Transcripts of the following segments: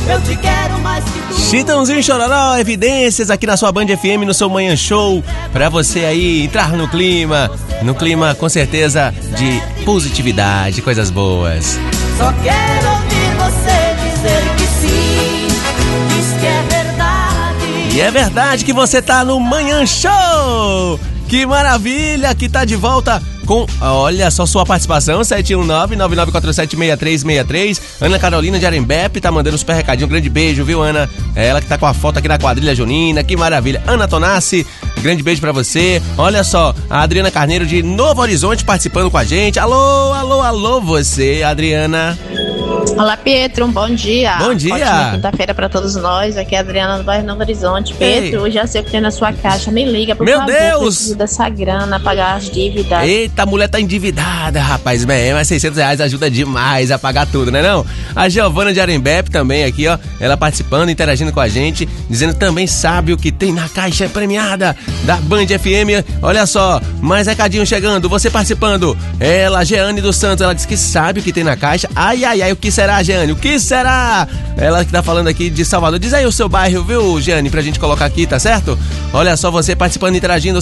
Eu te quero mais que tudo. Chitãozinho e Chororó, Evidências, aqui na sua Band FM, no seu Manhã Show, pra você aí entrar no clima com certeza de positividade, coisas boas. Só quero ouvir você dizer que sim, diz que é verdade. E é verdade que você tá no Manhã Show! Que maravilha, que tá de volta com, olha só, sua participação, 719-9947-6363. Ana Carolina de Arembepe tá mandando um super recadinho, um grande beijo, viu, Ana? É ela que tá com a foto aqui na quadrilha junina, que maravilha. Ana Tonassi, grande beijo pra você. Olha só, a Adriana Carneiro de Novo Horizonte participando com a gente. Alô, alô, alô, você, Adriana. Olá, Pietro, um bom dia. Bom dia. Ótima quinta-feira pra todos nós. Aqui é a Adriana do bairro Novo Horizonte. Pietro, eu já sei o que tem na sua caixa. Me liga, por favor. Meu Deus! Preciso dessa grana, pagar as dívidas. Eita, a mulher tá endividada, rapaz. Mas R$600 ajuda demais a pagar tudo, né não? A Giovana de Arembepe também aqui, ó. Ela participando, interagindo com a gente, dizendo que também sabe o que tem na caixa premiada da Band FM. Olha só, mais recadinho chegando, você participando. Ela, Jeane dos Santos, ela disse que sabe o que tem na caixa. Ai, ai, ai, o que será, Jeane? O que será? Ela que tá falando aqui de Salvador. Diz aí o seu bairro, viu, Jeane, pra gente colocar aqui, tá certo? Olha só, você participando, interagindo,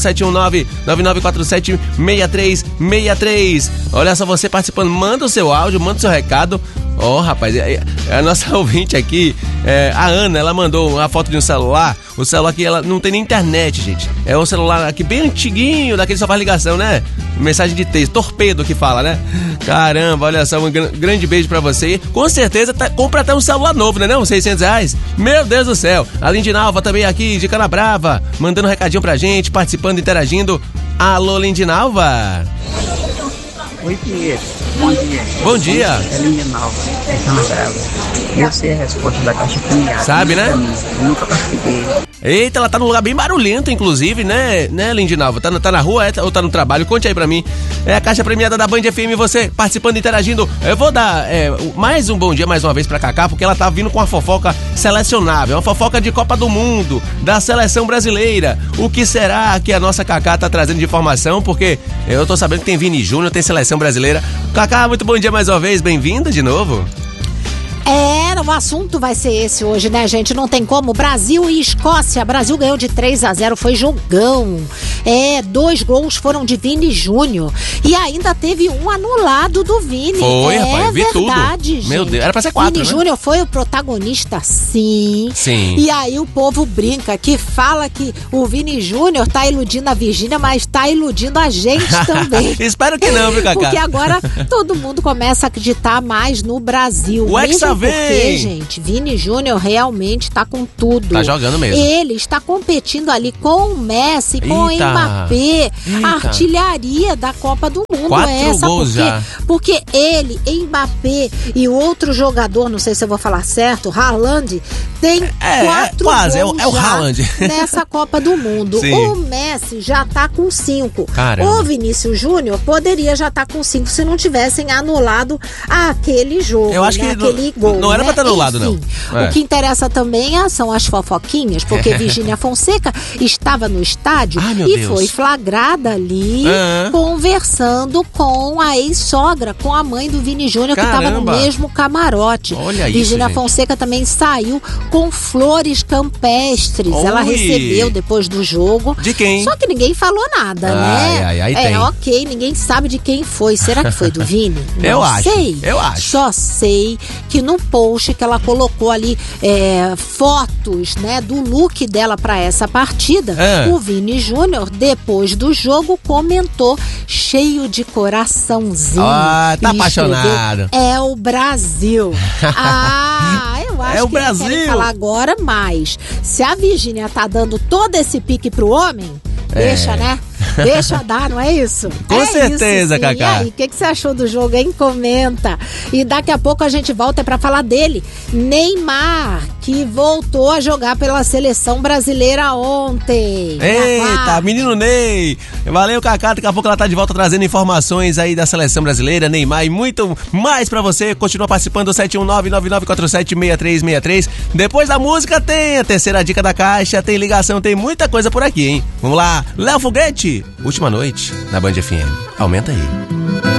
719-9947-6363. Olha só, você participando, manda o seu áudio, manda o seu recado. Ó, rapaz, a nossa ouvinte aqui, a Ana, ela mandou uma foto de um celular. O celular aqui, ela não tem nem internet, gente. É um celular aqui bem antiguinho, daquele que só faz ligação, né? Mensagem de texto, torpedo que fala, né? Caramba, olha só, um grande beijo pra você. Com certeza, compra até um celular novo, né não? R$600. Meu Deus do céu. A Lindinalva também aqui, de Canabrava, mandando um recadinho pra gente, participando, interagindo. Alô, Lindinalva. Oi, Pietro. Bom dia. Bom dia. É Lindinalva, é Canabrava. Eu sei a resposta da caixa premiada. Sabe, né? Eu nunca participei. Eita, ela tá num lugar bem barulhento, inclusive, né, Lindinalva? Tá na rua ou tá no trabalho? Conte aí pra mim. É a caixa premiada da Band FM, você participando, interagindo. Eu vou dar mais um bom dia, mais uma vez, pra Cacá, porque ela tá vindo com uma fofoca selecionável, uma fofoca de Copa do Mundo, da seleção brasileira. O que será que a nossa Cacá tá trazendo de informação? Porque eu tô sabendo que tem Vini Júnior, tem seleção brasileira. Cacá, muito bom dia mais uma vez, bem-vinda de novo. O assunto vai ser esse hoje, né, gente? Não tem como. Brasil e Escócia. Brasil ganhou de 3-0, foi jogão. 2 gols foram de Vini Júnior. E ainda teve um anulado do Vini. Foi, rapaz, vi verdade, tudo. gente. Meu Deus, era pra ser 4, Vini né? Júnior foi o protagonista, sim. Sim. E aí o povo brinca, que fala que o Vini Júnior tá iludindo a Virgínia, mas tá iludindo a gente também. Espero que não, viu, Cacá? Porque agora todo mundo começa a acreditar mais no Brasil. O Hexa mesmo porque, vem! gente, Vini Júnior realmente tá com tudo. Tá jogando mesmo. Ele está competindo ali com o Messi, com o Eita. Mbappé, a artilharia da Copa do Mundo. 4 gols já. Porque ele, Mbappé e o outro jogador, não sei se eu vou falar certo, Haaland, tem 4 quase, gols é o já Haaland. nessa Copa do Mundo. Sim. O Messi já tá com 5. Caramba. O Vinícius Júnior poderia já estar com 5 se não tivessem anulado aquele jogo. Eu acho que aquele gol, não era pra ter anulado, Enfim, não. O que interessa também são as fofoquinhas, porque Virgínia Fonseca estava no estádio Ai, meu e Deus. foi flagrada ali conversando com a ex-sogra, com a mãe do Vini Júnior, que estava no Caramba. mesmo camarote. Olha isso, Virgínia gente. Fonseca também saiu com flores campestres. Ela Ui. recebeu depois do jogo. De quem? Só que ninguém falou nada, né? Ai, tem. Ok, ninguém sabe de quem foi. Será que foi do Vini? Eu Não acho, sei. eu acho. Só sei que no post que ela colocou ali fotos, né, do look dela pra essa partida, o Vini Júnior, depois do jogo, comentou cheio de coraçãozinho. Ah, tá E apaixonado. escreveu, é o Brasil. Eu acho É o que eles querem Brasil. falar agora, mas se a Virgínia tá dando todo esse pique pro homem, deixa, né? Deixa dar, não é isso? Com certeza, sim. Cacá. E aí, o que você achou do jogo, hein? Comenta. E daqui a pouco a gente volta pra falar dele. Neymar, que voltou a jogar pela seleção brasileira ontem. Eita, menino Ney. Valeu, Cacá. Daqui a pouco ela tá de volta trazendo informações aí da seleção brasileira, Neymar e muito mais pra você. Continua participando do 719-9947-6363. Depois da música tem a terceira dica da caixa, tem ligação, tem muita coisa por aqui, hein? Vamos lá. Léo Foguete, Última Noite, na Band FM. Aumenta aí.